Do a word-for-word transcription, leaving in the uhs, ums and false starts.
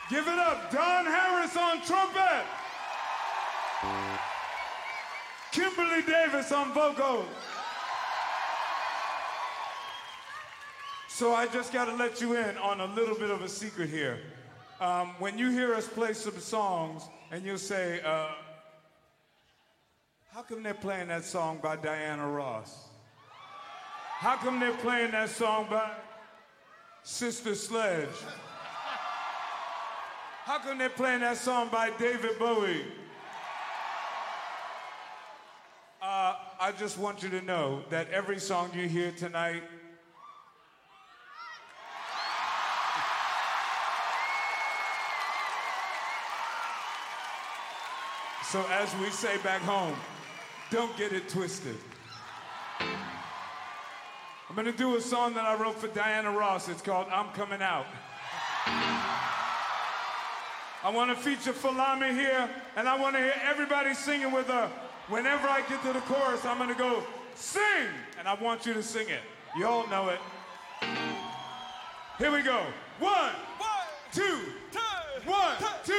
Give it up, Don Harris on trumpet. Kimberly Davis on vocals. So I just got to let you in on a little bit of a secret here. Um, when you hear us play some songs and you'll say, uh, how come they're playing that song by Diana Ross? How come they're playing that song by Sister Sledge? How come they're playing that song by David Bowie? Uh, I just want you to know that every song you hear tonight so as we say back home, don't get it twisted. I'm gonna do a song that I wrote for Diana Ross. It's called I'm Coming Out. I want to feature Falami here, and I want to hear everybody singing with her. Whenever I get to the chorus, I'm going to go, sing! And I want you to sing it. You all know it. Here we go. One, one two, two, one, two.